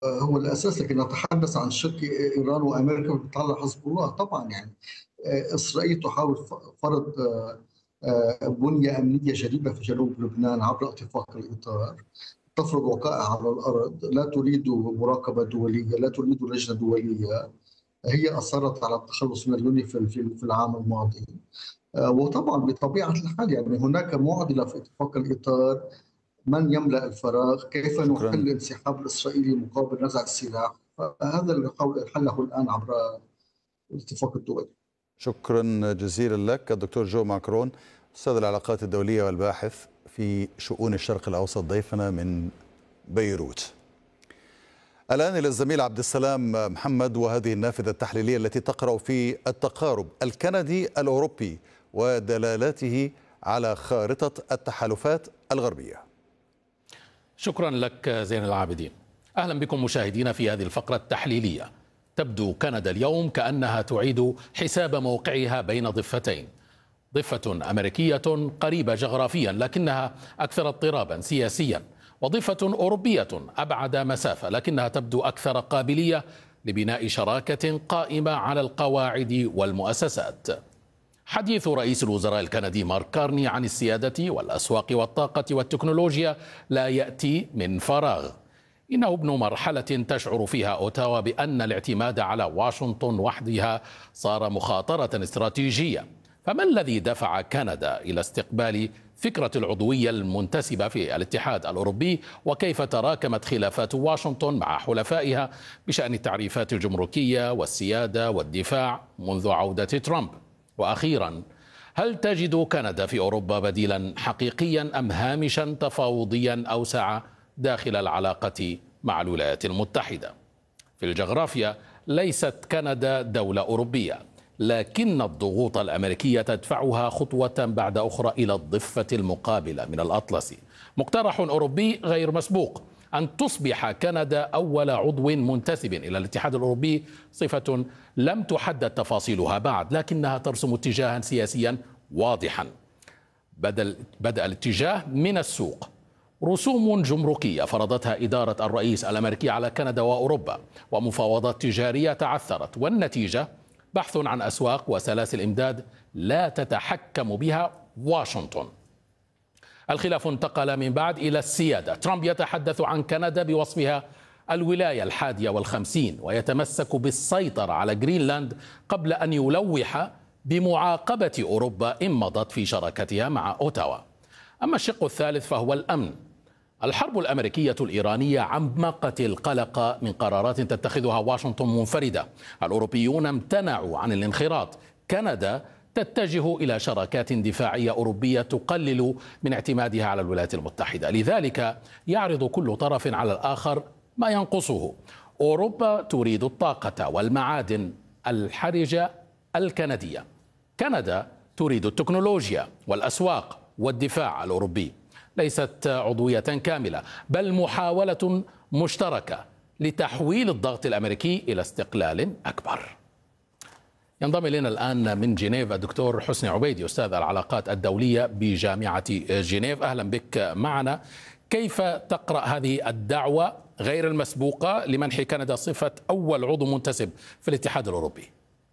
هو الأساس، لكن نتحدث عن شق إيران وأمريكا بتطلع حزب الله طبعا يعني. إسرائيل تحاول فرض بنية أمنية جديدة في جنوب لبنان عبر اتفاق الإطار، تفرض وقائع على الأرض، لا تريد مراقبة دولية، لا تريد لجنة دولية. هي أصرت على التخلص من اليونيفيل في العام الماضي. وطبعا بطبيعة الحال يعني هناك معضلة في اتفاق الإطار. من يملأ الفراغ؟ كيف نحل شكرا. الانسحاب الإسرائيلي مقابل نزع السلاح؟ فهذا اللي نحاول حله الآن عبر الاتفاق الدولي. شكرا جزيلا لك الدكتور جو ماكرون، أستاذ العلاقات الدولية والباحث في شؤون الشرق الأوسط، ضيفنا من بيروت. الآن إلى الزميل عبد السلام محمد وهذه النافذة التحليلية التي تقرأ في التقارب الكندي الأوروبي ودلالاته على خارطة التحالفات الغربية. شكرا لك زين العابدين. أهلا بكم مشاهدينا في هذه الفقرة التحليلية. تبدو كندا اليوم كأنها تعيد حساب موقعها بين ضفتين، ضفة أمريكية قريبة جغرافيا لكنها أكثر اضطرابا سياسيا، وضفة أوروبية أبعد مسافة لكنها تبدو أكثر قابلية لبناء شراكة قائمة على القواعد والمؤسسات. حديث رئيس الوزراء الكندي مارك كارني عن السيادة والأسواق والطاقة والتكنولوجيا لا يأتي من فراغ، إنه ابن مرحلة تشعر فيها أوتاوا بأن الاعتماد على واشنطن وحدها صار مخاطرة استراتيجية. فما الذي دفع كندا إلى استقبال فكرة العضوية المنتسبة في الاتحاد الأوروبي، وكيف تراكمت خلافات واشنطن مع حلفائها بشأن التعريفات الجمركية والسيادة والدفاع منذ عودة ترامب؟ وأخيرا، هل تجد كندا في أوروبا بديلا حقيقيا أم هامشا تفاوضيا أوسع داخل العلاقة مع الولايات المتحدة؟ في الجغرافيا ليست كندا دولة أوروبية، لكن الضغوط الأمريكية تدفعها خطوة بعد أخرى إلى الضفة المقابلة من الأطلسي. مقترح أوروبي غير مسبوق أن تصبح كندا أول عضو منتسب إلى الاتحاد الأوروبي، صفة لم تحدد تفاصيلها بعد لكنها ترسم اتجاها سياسيا واضحا. بدأ الاتجاه من السوق. رسوم جمركية فرضتها إدارة الرئيس الأمريكي على كندا وأوروبا، ومفاوضات تجارية تعثرت، والنتيجة بحث عن أسواق وسلاسل إمداد لا تتحكم بها واشنطن. الخلاف انتقل من بعد إلى السيادة. ترامب يتحدث عن كندا بوصفها الولاية 51 ويتمسك بالسيطرة على جرينلاند قبل أن يلوح بمعاقبة أوروبا إن مضت في شراكتها مع أوتاوا. أما الشق الثالث فهو الأمن. الحرب الأمريكية الإيرانية عمقت القلق من قرارات تتخذها واشنطن منفردة. الأوروبيون امتنعوا عن الانخراط. كندا تتجه إلى شراكات دفاعية أوروبية تقلل من اعتمادها على الولايات المتحدة. لذلك يعرض كل طرف على الآخر ما ينقصه. أوروبا تريد الطاقة والمعادن الحرجة الكندية، كندا تريد التكنولوجيا والأسواق والدفاع الأوروبي. ليست عضوية كاملة بل محاولة مشتركة لتحويل الضغط الأمريكي إلى استقلال أكبر. ينضم إلينا الآن من جنيف الدكتور حسني عبيدي، أستاذ العلاقات الدولية بجامعة جنيف. أهلا بك معنا. كيف تقرأ هذه الدعوة غير المسبوقة لمنح كندا صفة أول عضو منتسب في الاتحاد الأوروبي؟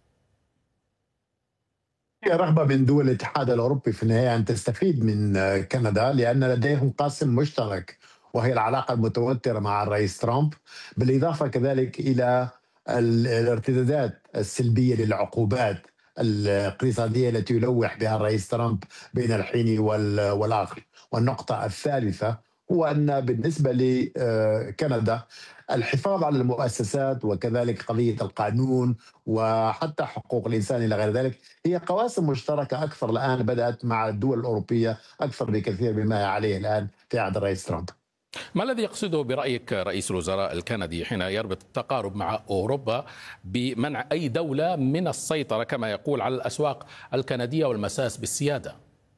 هي رغبة من دول الاتحاد الأوروبي في النهاية أن تستفيد من كندا، لأن لديهم قاسم مشترك وهي العلاقة المتوترة مع الرئيس ترامب، بالإضافة كذلك إلى الارتدادات السلبية للعقوبات الاقتصادية التي يلوح بها الرئيس ترامب بين الحين والآخر. والنقطة الثالثة هو أن بالنسبة لكندا الحفاظ على المؤسسات وكذلك قضية القانون وحتى حقوق الإنسان إلى غير ذلك هي قواسم مشتركة أكثر الآن بدأت مع الدول الأوروبية أكثر بكثير مما عليه الآن في عهد الرئيس ترامب. ما الذي يقصده برأيك رئيس الوزراء الكندي حين يربط التقارب مع أوروبا بمنع أي دولة من السيطرة كما يقول على الأسواق الكندية والمساس بالسيادة؟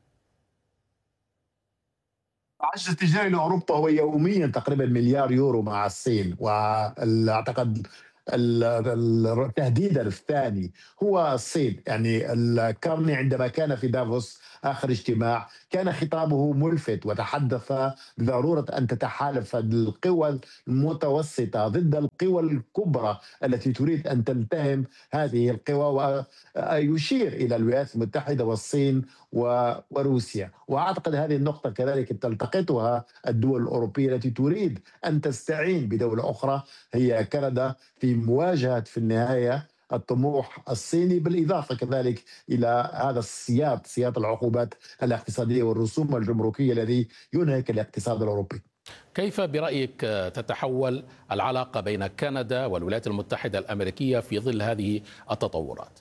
العجز التجاري لاوروبا هو يوميا تقريبا مليار يورو مع الصين، واعتقد التهديد الثاني هو الصين. يعني الكارني عندما كان في دافوس آخر اجتماع كان خطابه ملفت، وتحدث بضرورة أن تتحالف القوى المتوسطة ضد القوى الكبرى التي تريد أن تلتهم هذه القوى، ويشير إلى الولايات المتحدة والصين وروسيا. وأعتقد هذه النقطة كذلك تلتقطها الدول الأوروبية التي تريد أن تستعين بدولة أخرى هي كندا في مواجهة في النهاية الطموح الصيني، بالإضافة كذلك إلى هذا سياط العقوبات الاقتصادية والرسوم الجمركية الذي ينهك الاقتصاد الأوروبي. كيف برأيك تتحول العلاقة بين كندا والولايات المتحدة الأمريكية في ظل هذه التطورات؟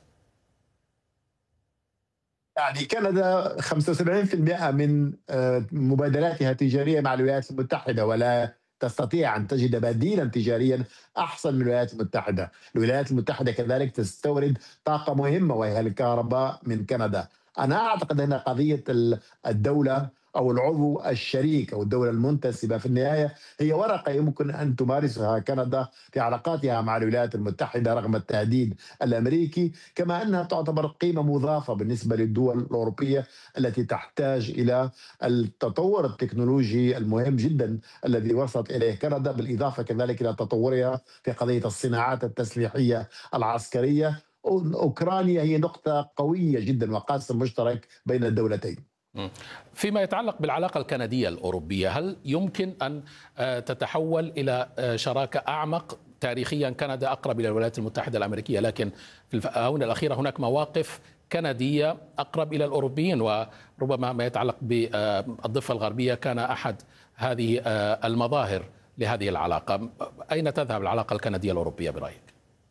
يعني كندا 75% من مبادلاتها تجارية مع الولايات المتحدة، ولا تستطيع أن تجد بديلا تجاريا أحسن من الولايات المتحدة. الولايات المتحدة كذلك تستورد طاقة مهمة وهي الكهرباء من كندا. أنا أعتقد أن قضية الدولة أو العضو الشريك أو الدولة المنتسبة في النهاية هي ورقة يمكن أن تمارسها كندا في علاقاتها مع الولايات المتحدة رغم التهديد الأمريكي، كما أنها تعتبر قيمة مضافة بالنسبة للدول الأوروبية التي تحتاج إلى التطور التكنولوجي المهم جدا الذي وصلت إليه كندا، بالإضافة كذلك إلى تطورها في قضية الصناعات التسليحية العسكرية. أوكرانيا هي نقطة قوية جدا وقاسم مشترك بين الدولتين. فيما يتعلق بالعلاقة الكندية الأوروبية، هل يمكن أن تتحول إلى شراكة أعمق؟ تاريخيا كندا أقرب إلى الولايات المتحدة الأمريكية، لكن في الآونة الأخيرة هناك مواقف كندية أقرب إلى الأوروبيين، وربما ما يتعلق بالضفة الغربية كان أحد هذه المظاهر لهذه العلاقة. أين تذهب العلاقة الكندية الأوروبية برأيك؟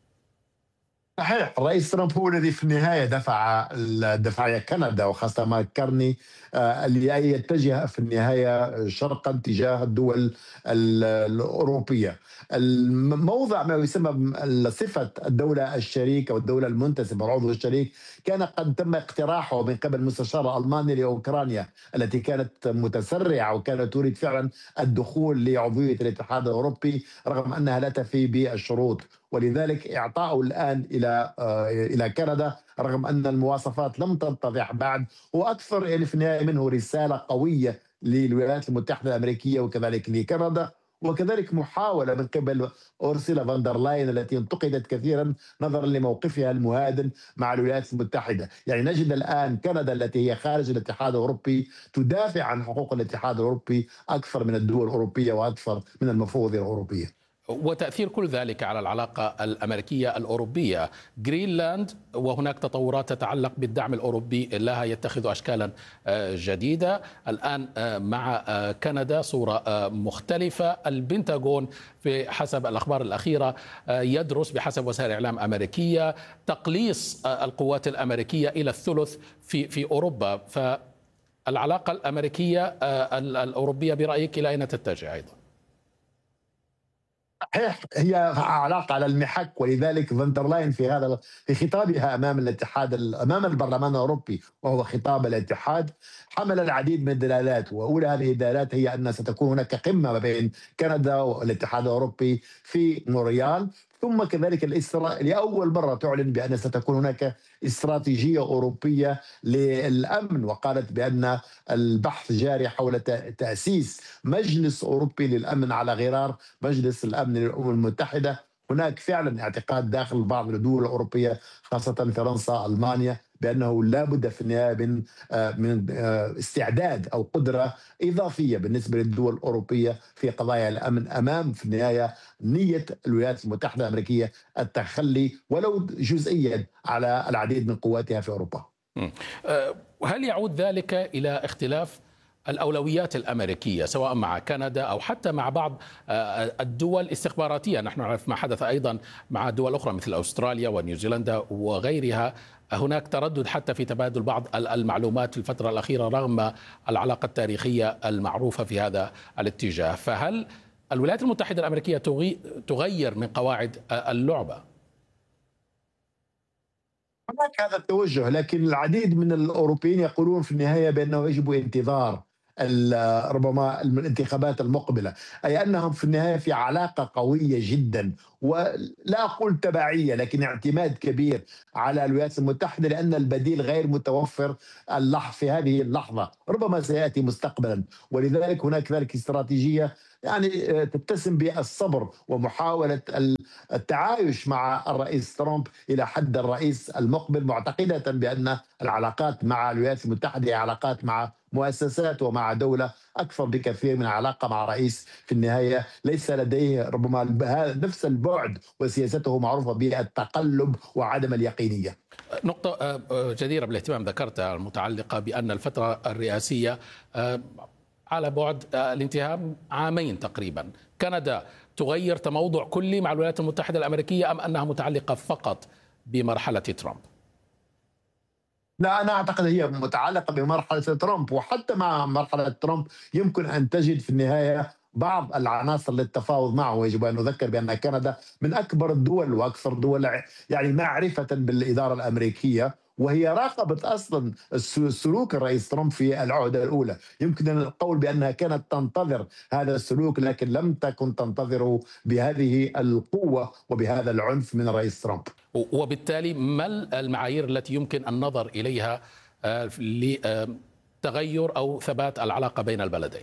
صحيح، الرئيس ترامب هو الذي في النهاية دفع كندا وخاصة ماكارني اللي يتجه في النهاية شرقا تجاه الدول الأوروبية. الموضع ما يسمى صفة الدولة الشريك أو الدولة المنتسبة العضو الشريك كان قد تم اقتراحه من قبل المستشار الألماني لأوكرانيا التي كانت متسرعة وكانت تريد فعلا الدخول لعضوية الاتحاد الأوروبي رغم أنها لا تفي بالشروط، ولذلك إعطاؤه الآن إلى كندا رغم أن المواصفات لم تتضح بعد وأكثر يعني في النهاية منه رسالة قوية للولايات المتحدة الأمريكية وكذلك لكندا، وكذلك محاولة من قبل أورسولا فاندر لاين التي انتقدت كثيرا نظرا لموقفها المهادن مع الولايات المتحدة. يعني نجد الآن كندا التي هي خارج الاتحاد الأوروبي تدافع عن حقوق الاتحاد الأوروبي أكثر من الدول الأوروبية وأكثر من المفوضية الأوروبية. وتأثير كل ذلك على العلاقة الأمريكية الأوروبية. جرينلاند وهناك تطورات تتعلق بالدعم الأوروبي لها يتخذ أشكالا جديدة الآن مع كندا صورة مختلفة. البنتاغون في حسب الأخبار الأخيرة يدرس بحسب وسائل إعلام أمريكية تقليص القوات الأمريكية إلى الثلث في أوروبا. فالعلاقة الأمريكية الأوروبية برأيك إلى أين تتجه أيضا؟ صحيح، هي علاقة على المحك، ولذلك فاندر لاين في خطابها امام البرلمان الاوروبي وهو خطاب الاتحاد حمل العديد من الدلالات، واولى هذه الدلالات هي ان ستكون هناك قمة ما بين كندا والاتحاد الاوروبي في مونريال، ثم كذلك لأول مرة تعلن بأن ستكون هناك استراتيجية أوروبية للأمن، وقالت بأن البحث جاري حول تأسيس مجلس أوروبي للأمن على غرار مجلس الأمن للأمم المتحدة. هناك فعلا اعتقاد داخل بعض الدول الأوروبية خاصة فرنسا ألمانيا بأنه لا بد في النهاية من استعداد أو قدرة إضافية بالنسبة للدول الأوروبية في قضايا الأمن أمام في النهاية نية الولايات المتحدة الأمريكية التخلي ولو جزئيا على العديد من قواتها في أوروبا. هل يعود ذلك إلى اختلاف الأولويات الأمريكية سواء مع كندا أو حتى مع بعض الدول الاستخباراتية؟ نحن نعرف ما حدث أيضا مع دول أخرى مثل أستراليا ونيوزيلندا وغيرها. هناك تردد حتى في تبادل بعض المعلومات في الفترة الأخيرة رغم العلاقة التاريخية المعروفة في هذا الاتجاه. فهل الولايات المتحدة الأمريكية تغير من قواعد اللعبة؟ هناك هذا التوجه، لكن العديد من الأوروبيين يقولون في النهاية بأنه يجب انتظار ربما الانتخابات المقبلة، أي أنهم في النهاية في علاقة قوية جدا، ولا أقول تبعية لكن اعتماد كبير على الولايات المتحدة، لأن البديل غير متوفر في هذه اللحظة، ربما سيأتي مستقبلا. ولذلك هناك ذلك استراتيجية يعني تتسم بالصبر ومحاولة التعايش مع الرئيس ترامب إلى حد الرئيس المقبل، معتقدة بأن العلاقات مع الولايات المتحدة هي علاقات مع مؤسسات ومع دولة أكثر بكثير من علاقة مع رئيس في النهاية ليس لديه ربما نفس البعد، وسياسته معروفة بالتقلب وعدم اليقينية. نقطة جديرة بالاهتمام ذكرتها المتعلقة بأن الفترة الرئاسية على بعد الانتهاء عامين تقريبا. كندا تغير تموضع كلي مع الولايات المتحدة الأمريكية أم أنها متعلقة فقط بمرحلة ترامب؟ لا، أنا أعتقد هي متعلقة بمرحلة ترامب، وحتى مع مرحلة ترامب يمكن أن تجد في النهاية بعض العناصر للتفاوض معه. ويجب أن نذكر بأن كندا من أكبر الدول وأكثر دول يعني معرفة بالإدارة الأمريكية، وهي راقبت أصلا سلوك الرئيس ترامب في العهدة الأولى. يمكن أن القول بأنها كانت تنتظر هذا السلوك، لكن لم تكن تنتظره بهذه القوة وبهذا العنف من الرئيس ترامب. وبالتالي ما المعايير التي يمكن النظر إليها لتغير أو ثبات العلاقة بين البلدين؟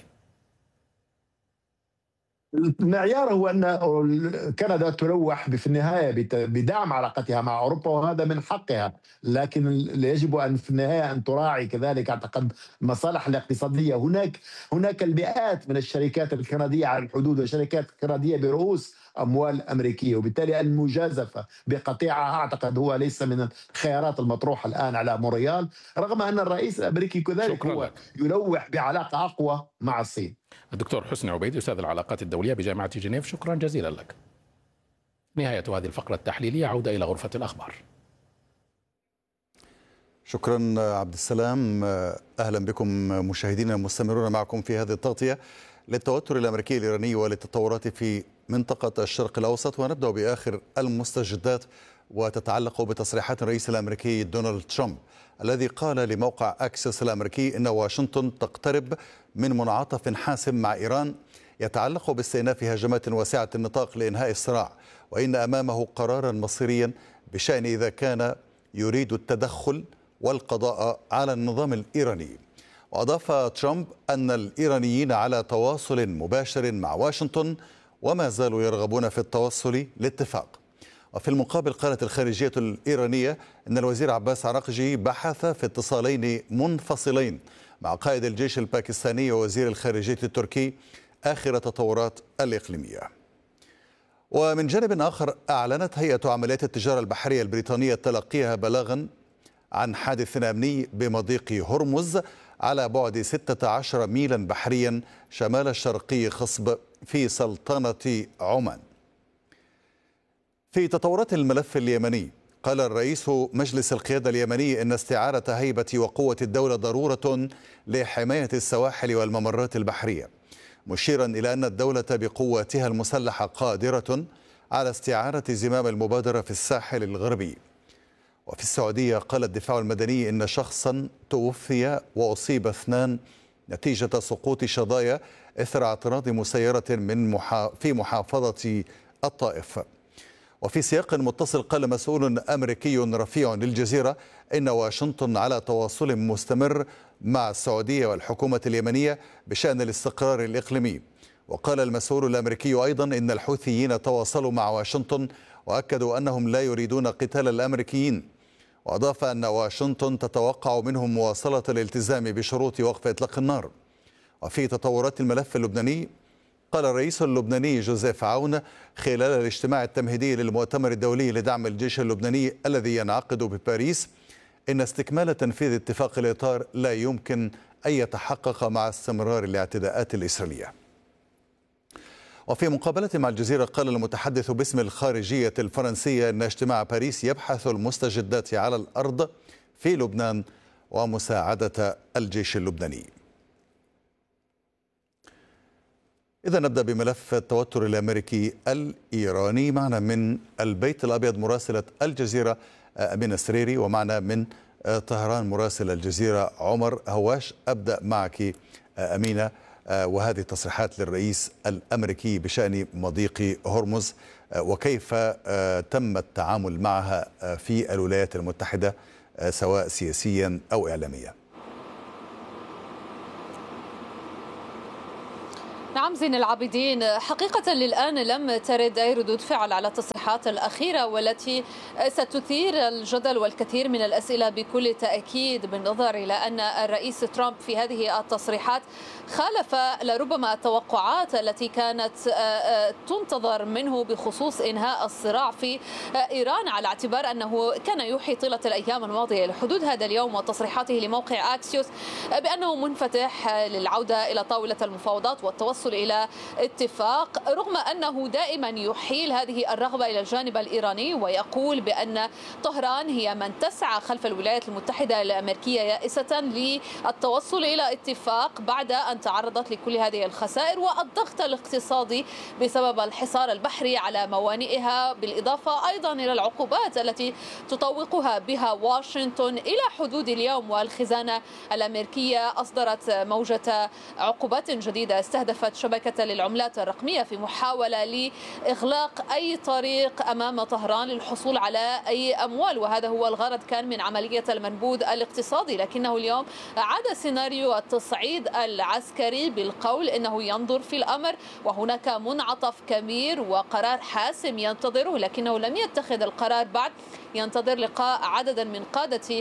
المعيار هو أن كندا تلوح في النهاية بدعم علاقتها مع أوروبا، وهذا من حقها، لكن يجب أن في النهاية أن تراعي كذلك أعتقد المصالح الاقتصادية. هناك المئات من الشركات الكندية على الحدود، وشركات كندية برؤوس أموال أمريكية، وبالتالي المجازفة بقطيعة أعتقد هو ليس من الخيارات المطروحة الآن على مونريال، رغم أن الرئيس الأمريكي كذلك هو يلوح بعلاقة أقوى مع الصين. الدكتور حسني عبيدي أستاذ العلاقات الدولية بجامعة جنيف، شكرا جزيلا لك. نهاية هذه الفقرة التحليلية، عودة إلى غرفة الأخبار. شكرا عبد السلام. أهلا بكم مشاهدينا، مستمرون معكم في هذه التغطية للتوتر الأمريكي الإيراني وللتطورات في منطقة الشرق الأوسط، ونبدأ بآخر المستجدات وتتعلق بتصريحات الرئيس الأمريكي دونالد ترامب الذي قال لموقع أكسس الأمريكي إن واشنطن تقترب من منعطف حاسم مع إيران يتعلق باستئناف هجمات واسعة النطاق لإنهاء الصراع، وإن أمامه قرارا مصيريا بشأن إذا كان يريد التدخل والقضاء على النظام الإيراني. وأضاف ترامب أن الإيرانيين على تواصل مباشر مع واشنطن وما زالوا يرغبون في التوصل لاتفاق. وفي المقابل قالت الخارجية الإيرانية أن الوزير عباس عراقجي بحث في اتصالين منفصلين مع قائد الجيش الباكستاني ووزير الخارجية التركي آخر التطورات الإقليمية. ومن جانب آخر أعلنت هيئة عمليات التجارة البحرية البريطانية تلقيها بلاغا عن حادث أمني بمضيق هرمز على بعد 16 ميلا بحريا شمال الشرقي خصب في سلطنة عمان. في تطورات الملف اليمني، قال الرئيس مجلس القيادة اليمني إن استعارة هيبة وقوة الدولة ضرورة لحماية السواحل والممرات البحرية، مشيرا إلى أن الدولة بقواتها المسلحة قادرة على استعارة زمام المبادرة في الساحل الغربي. وفي السعودية قال الدفاع المدني إن شخصا توفي وأصيب 2 نتيجة سقوط شظايا إثر اعتراض مسيرة في محافظة الطائف. وفي سياق متصل قال مسؤول أمريكي رفيع للجزيرة إن واشنطن على تواصل مستمر مع السعودية والحكومة اليمنية بشأن الاستقرار الإقليمي. وقال المسؤول الأمريكي أيضا إن الحوثيين تواصلوا مع واشنطن وأكدوا أنهم لا يريدون قتال الأمريكيين. وأضاف أن واشنطن تتوقع منهم مواصلة الالتزام بشروط وقف إطلاق النار. وفي تطورات الملف اللبناني، قال الرئيس اللبناني جوزيف عون خلال الاجتماع التمهيدي للمؤتمر الدولي لدعم الجيش اللبناني الذي ينعقد بباريس إن استكمال تنفيذ اتفاق الإطار لا يمكن أن يتحقق مع استمرار الاعتداءات الإسرائيلية. وفي مقابلة مع الجزيرة قال المتحدث باسم الخارجية الفرنسية أن اجتماع باريس يبحث المستجدات على الأرض في لبنان ومساعدة الجيش اللبناني. إذا نبدأ بملف التوتر الأمريكي الإيراني. معنا من البيت الأبيض مراسلة الجزيرة أمينة سريري، ومعنا من طهران مراسل الجزيرة عمر هواش. أبدأ معك أمينة، وهذه التصريحات للرئيس الأمريكي بشأن مضيق هرمز، وكيف تم التعامل معها في الولايات المتحدة سواء سياسيا أو إعلاميا؟ نعم زين العابدين، حقيقة للآن لم ترد أي ردود فعل على التصريحات الأخيرة والتي ستثير الجدل والكثير من الأسئلة بكل تأكيد، بالنظر إلى أن الرئيس ترامب في هذه التصريحات خالف لربما التوقعات التي كانت تنتظر منه بخصوص إنهاء الصراع في إيران، على اعتبار أنه كان يوحي طيلة الأيام الماضية لحدود هذا اليوم وتصريحاته لموقع أكسيوس بأنه منفتح للعودة إلى طاولة المفاوضات والتوصل إلى اتفاق، رغم أنه دائما يحيل هذه الرغبة إلى الجانب الإيراني ويقول بأن طهران هي من تسعى خلف الولايات المتحدة الأمريكية يائسة للتوصل إلى اتفاق بعد أن تعرضت لكل هذه الخسائر والضغط الاقتصادي بسبب الحصار البحري على موانئها، بالإضافة أيضا إلى العقوبات التي تطوقها بها واشنطن إلى حدود اليوم. والخزانة الأمريكية أصدرت موجة عقوبات جديدة استهدفت شبكة للعملات الرقمية في محاولة لإغلاق أي طريق أمام طهران للحصول على أي أموال، وهذا هو الغرض كان من عملية المنبوذ الاقتصادي. لكنه اليوم عاد سيناريو التصعيد العسكري بالقول إنه ينظر في الأمر وهناك منعطف كبير وقرار حاسم ينتظره، لكنه لم يتخذ القرار بعد، ينتظر لقاء عددا من قادة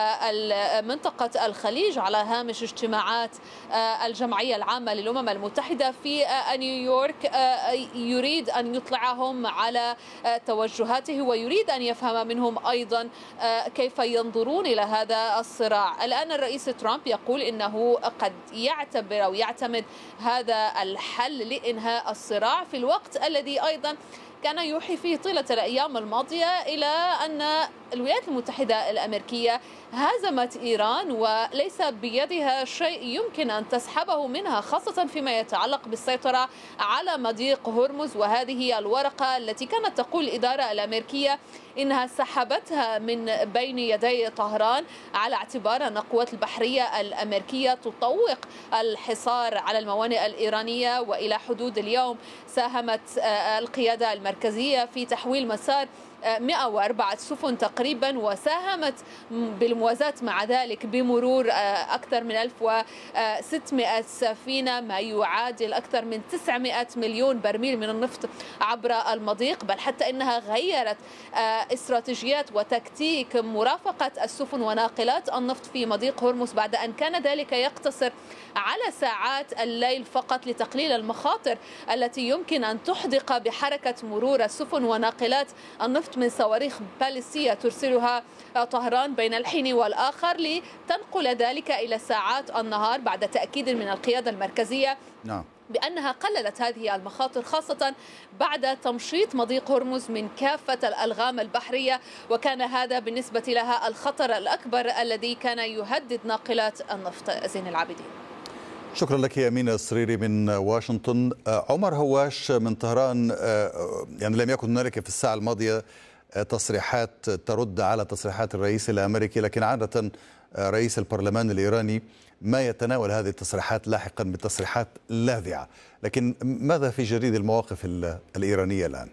منطقة الخليج على هامش اجتماعات الجمعية العامة للأمم المتحدة في نيويورك، يريد أن يطلعهم على توجهاته ويريد أن يفهم منهم أيضا كيف ينظرون إلى هذا الصراع. الآن الرئيس ترامب يقول إنه قد يعتبر أو يعتمد هذا الحل لإنهاء الصراع في الوقت الذي أيضا كان يوحي فيه طيلة الأيام الماضية إلى أن الولايات المتحدة الأمريكية هزمت إيران وليس بيدها شيء يمكن أن تسحبه منها، خاصة فيما يتعلق بالسيطرة على مضيق هرمز، وهذه الورقة التي كانت تقول الإدارة الأمريكية إنها سحبتها من بين يدي طهران على اعتبار أن القوات البحرية الأمريكية تطوق الحصار على الموانئ الإيرانية. وإلى حدود اليوم ساهمت القيادة المركزية في تحويل مسار 104 سفن تقريبا، وساهمت بالموازاة مع ذلك بمرور أكثر من 1600 سفينة، ما يعادل أكثر من 900 مليون برميل من النفط عبر المضيق، بل حتى إنها غيرت استراتيجيات وتكتيك مرافقة السفن وناقلات النفط في مضيق هرمز بعد أن كان ذلك يقتصر على ساعات الليل فقط لتقليل المخاطر التي يمكن أن تحدق بحركة مرور السفن وناقلات النفط من صواريخ باليستية ترسلها طهران بين الحين والآخر، لتنقل ذلك إلى ساعات النهار بعد تأكيد من القيادة المركزية بأنها قللت هذه المخاطر، خاصة بعد تمشيط مضيق هرمز من كافة الألغام البحرية، وكان هذا بالنسبة لها الخطر الأكبر الذي كان يهدد ناقلات النفط. زين العابدين. شكرا لك يا أمينة السريري من واشنطن. عمر هواش من طهران، يعني لم يكن هنالك في الساعة الماضية تصريحات ترد على تصريحات الرئيس الأمريكي، لكن عادة رئيس البرلمان الإيراني ما يتناول هذه التصريحات لاحقا بتصريحات لاذعة، لكن ماذا في جديد المواقف الإيرانية الآن؟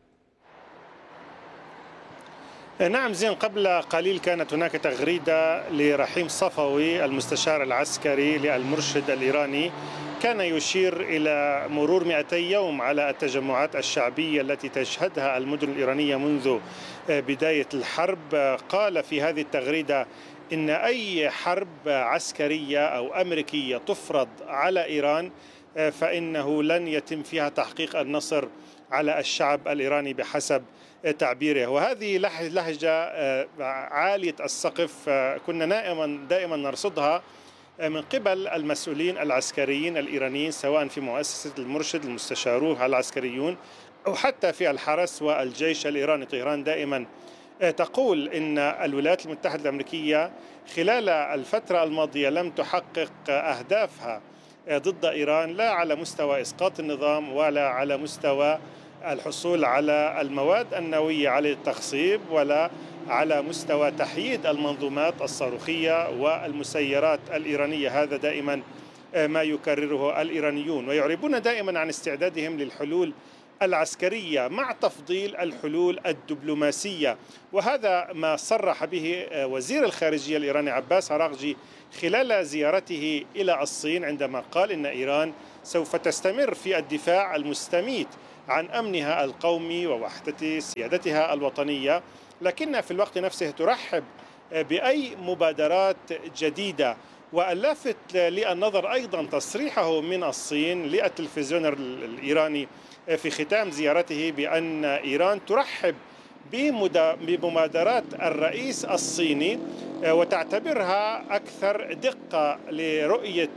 نعم زين، قبل قليل كانت هناك تغريدة لرحيم صفوي المستشار العسكري للمرشد الإيراني، كان يشير إلى مرور 200 يوم على التجمعات الشعبية التي تشهدها المدن الإيرانية منذ بداية الحرب. قال في هذه التغريدة إن أي حرب عسكرية أو أمريكية تفرض على إيران فإنه لن يتم فيها تحقيق النصر على الشعب الإيراني بحسب تعبيره. وهذه لهجة عالية السقف كنا دائما نرصدها من قبل المسؤولين العسكريين الإيرانيين، سواء في مؤسسة المرشد المستشاروه العسكريون أو حتى في الحرس والجيش الإيراني. طهران دائما تقول إن الولايات المتحدة الأمريكية خلال الفترة الماضية لم تحقق أهدافها ضد إيران، لا على مستوى إسقاط النظام ولا على مستوى الحصول على المواد النووية على التخصيب، ولا على مستوى تحييد المنظومات الصاروخية والمسيرات الإيرانية. هذا دائما ما يكرره الإيرانيون، ويعربون دائما عن استعدادهم للحلول العسكرية مع تفضيل الحلول الدبلوماسية. وهذا ما صرح به وزير الخارجية الإيراني عباس عراغجي خلال زيارته إلى الصين، عندما قال إن إيران سوف تستمر في الدفاع المستميت عن أمنها القومي ووحدة سيادتها الوطنية، لكن في الوقت نفسه ترحب بأي مبادرات جديدة. واللافت للنظر أيضا تصريحه من الصين للتلفزيون الإيراني في ختام زيارته بأن إيران ترحب بمبادرات الرئيس الصيني وتعتبرها أكثر دقة لرؤية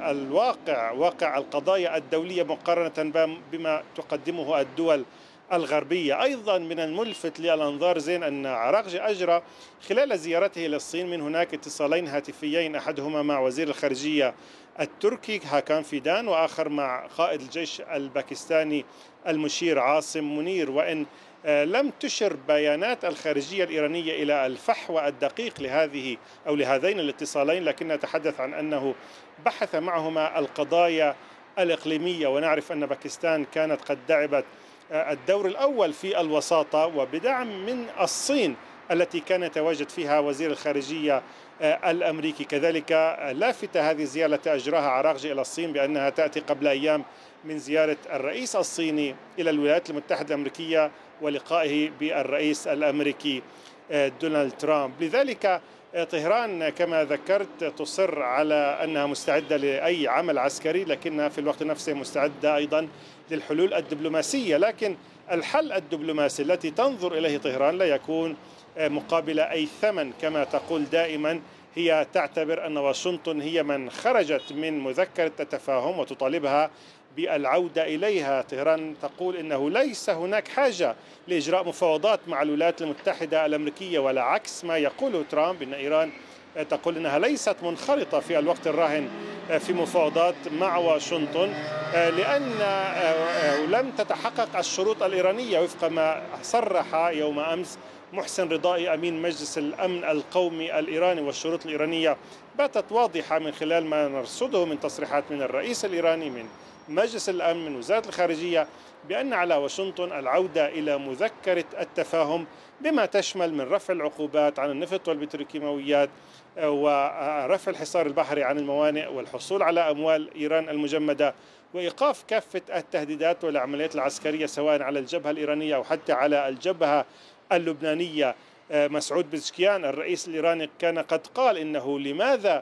واقع القضايا الدولية مقارنة بما تقدمه الدول الغربية. أيضا من الملفت للأنظار زين أن عراغجي أجرى خلال زيارته إلى الصين من هناك اتصالين هاتفيين، أحدهما مع وزير الخارجية التركي هاكان فيدان، وآخر مع قائد الجيش الباكستاني المشير عاصم منير. وإن لم تشر بيانات الخارجية الإيرانية إلى الفحوى الدقيق لهذين الاتصالين، لكن نتحدث عن أنه بحث معهما القضايا الإقليمية. ونعرف أن باكستان كانت قد لعبت الدور الأول في الوساطة وبدعم من الصين التي كان يتواجد فيها وزير الخارجية الأمريكي. كذلك لافتة هذه الزيارة التي أجراها عراغجي إلى الصين بأنها تأتي قبل أيام من زيارة الرئيس الصيني إلى الولايات المتحدة الأمريكية ولقائه بالرئيس الأمريكي دونالد ترامب. لذلك طهران كما ذكرت تصر على أنها مستعدة لأي عمل عسكري، لكنها في الوقت نفسه مستعدة أيضا للحلول الدبلوماسية. لكن الحل الدبلوماسي التي تنظر إليه طهران لا يكون مقابل أي ثمن كما تقول دائما. هي تعتبر أن واشنطن هي من خرجت من مذكرة التفاهم وتطالبها بالعودة إليها. طهران تقول إنه ليس هناك حاجة لإجراء مفاوضات مع الولايات المتحدة الأمريكية، ولا عكس ما يقوله ترامب إن إيران تقول إنها ليست منخرطة في الوقت الراهن في مفاوضات مع واشنطن، لأن لم تتحقق الشروط الإيرانية وفق ما صرح يوم أمس محسن رضائي أمين مجلس الأمن القومي الإيراني. والشروط الإيرانية باتت واضحة من خلال ما نرصده من تصريحات من الرئيس الإيراني، من مجلس الأمن، من وزارة الخارجية، بأن على واشنطن العودة إلى مذكرة التفاهم بما تشمل من رفع العقوبات عن النفط والبتروكيماويات ورفع الحصار البحري عن الموانئ والحصول على أموال إيران المجمدة وإيقاف كافة التهديدات والعمليات العسكرية سواء على الجبهة الإيرانية أو حتى على الجبهة اللبنانية. مسعود بزشكيان الرئيس الإيراني كان قد قال إنه لماذا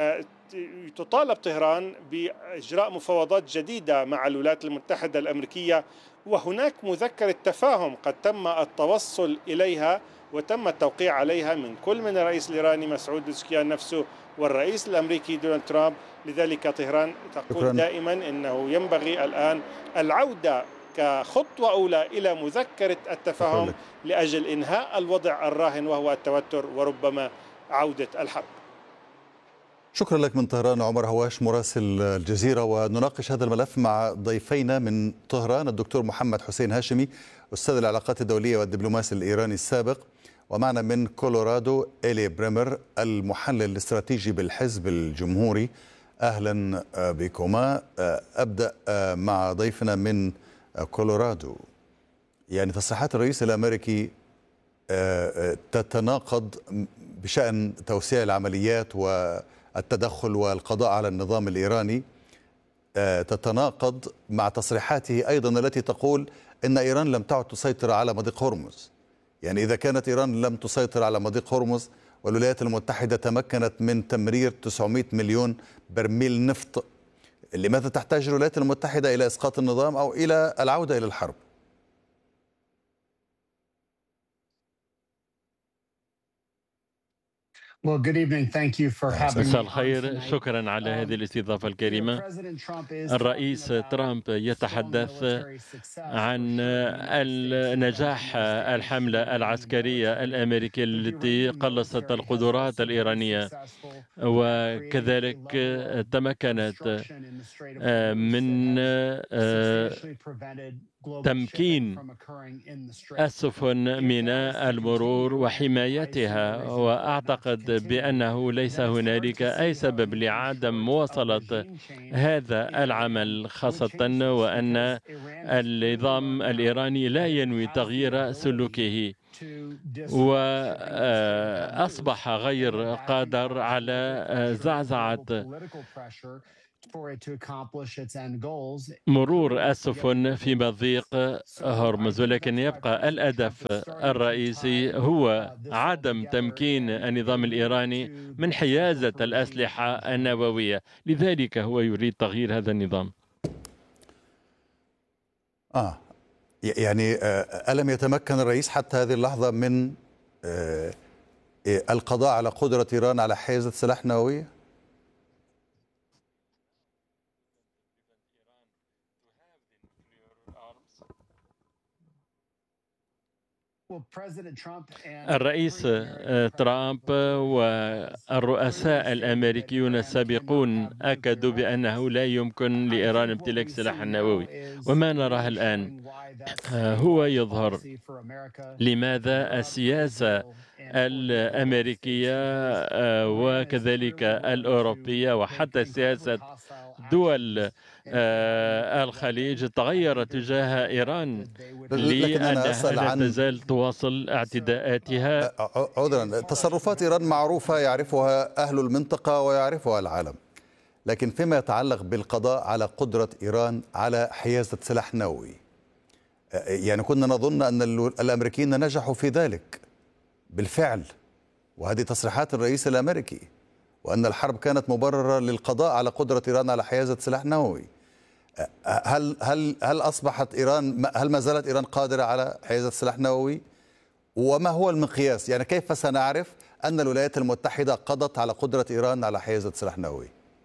تطالب طهران بإجراء مفاوضات جديدة مع الولايات المتحدة الأمريكية وهناك مذكرة تفاهم قد تم التوصل إليها وتم التوقيع عليها من كل من الرئيس الإيراني مسعود بزشكيان نفسه والرئيس الأمريكي دونالد ترامب. لذلك طهران تقول دائما إنه ينبغي الآن العودة كخطوة أولى إلى مذكرة التفاهم لأجل إنهاء الوضع الراهن وهو التوتر وربما عودة الحرب. شكرا لك من طهران عمر هواش مراسل الجزيرة. ونناقش هذا الملف مع ضيفينا من طهران الدكتور محمد حسين هاشمي أستاذ العلاقات الدولية والدبلوماسي الإيراني السابق، ومعنا من كولورادو إلي بريمر المحلل الاستراتيجي بالحزب الجمهوري. أهلا بكما. أبدأ مع ضيفنا من كولورادو. يعني تصريحات الرئيس الأمريكي تتناقض بشأن توسيع العمليات والتدخل والقضاء على النظام الإيراني، تتناقض مع تصريحاته أيضا التي تقول إن إيران لم تعد تسيطر على مضيق هرمز. يعني إذا كانت إيران لم تسيطر على مضيق هرمز والولايات المتحدة تمكنت من تمرير 900 مليون برميل نفط، لماذا تحتاج الولايات المتحدة إلى إسقاط النظام أو إلى العودة إلى الحرب؟ مساء الخير، شكرا على هذه الاستضافة الكريمة. الرئيس ترامب يتحدث عن النجاح الحملة العسكرية الأمريكية التي قلصت القدرات الإيرانية وكذلك تمكنت من تمكين السفن من المرور وحمايتها، وأعتقد بأنه ليس هنالك أي سبب لعدم مواصلة هذا العمل، خاصة وأن النظام الإيراني لا ينوي تغيير سلوكه وأصبح غير قادر على زعزعة مرور السفن في مضيق هرمز. ولكن يبقى الهدف الرئيسي هو عدم تمكين النظام الإيراني من حيازة الأسلحة النووية، لذلك هو يريد تغيير هذا النظام. يعني ألم يتمكن الرئيس حتى هذه اللحظة من القضاء على قدرة إيران على حيازة سلاح نووي؟ الرئيس ترامب والرؤساء الأمريكيون السابقون أكدوا بأنه لا يمكن لإيران امتلاك سلاح نووي، وما نراه الآن هو يظهر لماذا السياسة الأمريكية وكذلك الأوروبية وحتى سياسة دول الخليج تغير تجاه إيران لأنها لا تزال تواصل اعتداءاتها. عذرا، تصرفات إيران معروفة يعرفها أهل المنطقة ويعرفها العالم، لكن فيما يتعلق بالقضاء على قدرة إيران على حيازة سلاح نووي، يعني كنا نظن أن الأمريكيين نجحوا في ذلك بالفعل، وهذه تصريحات الرئيس الأمريكي، وأن الحرب كانت مبررة للقضاء على قدرة إيران على حيازة سلاح نووي. هل أصبحت إيران، هل ما زالت إيران قادرة على حيازة سلاح نووي؟ وما هو المقياس؟ يعني كيف سنعرف أن الولايات المتحدة قضت على قدرة إيران على حيازة سلاح نووي؟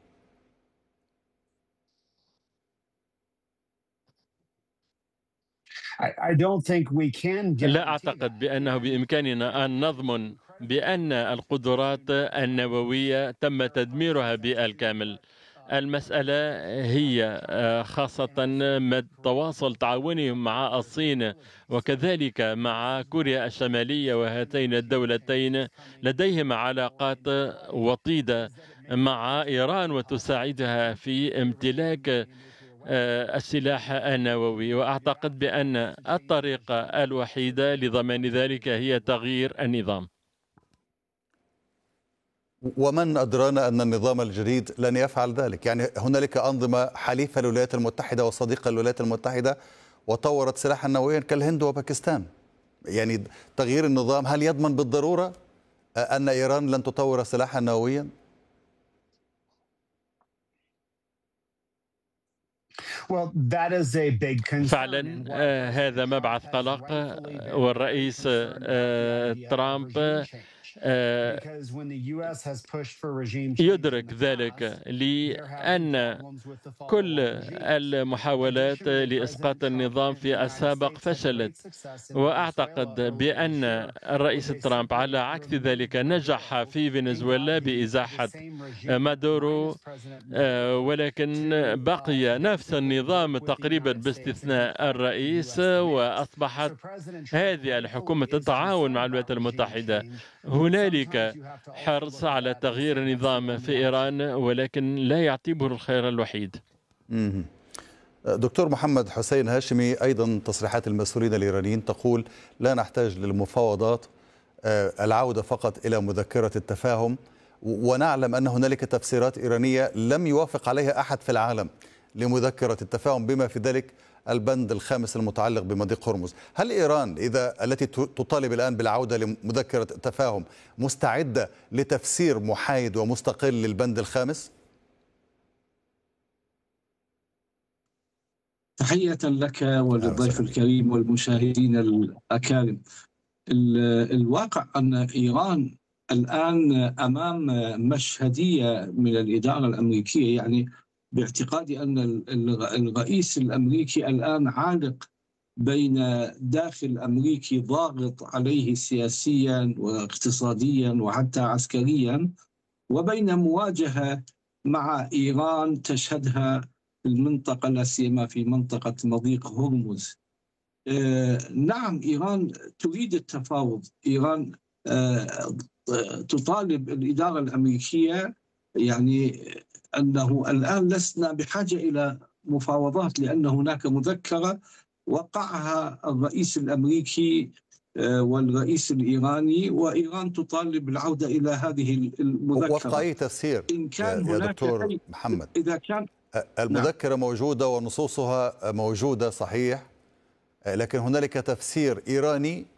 لا أعتقد بأنه بإمكاننا أن نضمن بأن القدرات النووية تم تدميرها بالكامل. المسألة هي خاصة تواصل تعاونهم مع الصين وكذلك مع كوريا الشمالية، وهاتين الدولتين لديهما علاقات وطيدة مع إيران وتساعدها في امتلاك السلاح النووي، وأعتقد بأن الطريقة الوحيدة لضمان ذلك هي تغيير النظام. ومن أدرانا أن النظام الجديد لن يفعل ذلك؟ يعني هنالك أنظمة حليفة للولايات المتحدة وصديقة للولايات المتحدة وطورت سلاحا نوويا كالهند وباكستان. يعني تغيير النظام هل يضمن بالضرورة أن إيران لن تطور سلاحا نوويا؟ فعلا هذا مبعث قلق، والرئيس ترامب يدرك ذلك، لأن كل المحاولات لإسقاط النظام في السابق فشلت. وأعتقد بأن الرئيس ترامب على عكس ذلك نجح في فنزويلا بإزاحة مادورو، ولكن بقي نفس النظام تقريبا باستثناء الرئيس، وأصبحت هذه الحكومة تتعاون مع الولايات المتحدة. هنالك حرص على تغيير النظام في إيران، ولكن لا يعتبر الخيار الوحيد. دكتور محمد حسين هاشمي، أيضا تصريحات المسؤولين الإيرانيين تقول لا نحتاج للمفاوضات، العودة فقط إلى مذكرة التفاهم، ونعلم أن هنالك تفسيرات إيرانية لم يوافق عليها أحد في العالم لمذكرة التفاهم، بما في ذلك البند الخامس المتعلق بمضيق هرمز. هل إيران التي تطالب الآن بالعودة لمذكرة التفاهم مستعدة لتفسير محايد ومستقل للبند الخامس؟ تحية لك وللضيف الكريم والمشاهدين الأكارم. الواقع أن إيران الآن أمام مشهدية من الإدارة الأمريكية، يعني باعتقادي أن الرئيس الأمريكي الآن عالق بين داخل أمريكي ضاغط عليه سياسيا واقتصاديا وحتى عسكريا، وبين مواجهة مع إيران تشهدها المنطقة، لا سيما في منطقة مضيق هرمز. نعم، إيران تريد التفاوض. إيران تطالب الإدارة الأمريكية يعني أنه الآن لسنا بحاجة إلى مفاوضات، لأن هناك مذكرة وقعها الرئيس الأمريكي والرئيس الإيراني، وإيران تطالب بالعودة إلى هذه المذكرة. وفق أي تفسير إن كان يا هناك دكتور محمد؟ إذا كان المذكرة موجودة ونصوصها موجودة صحيح، لكن هنالك تفسير إيراني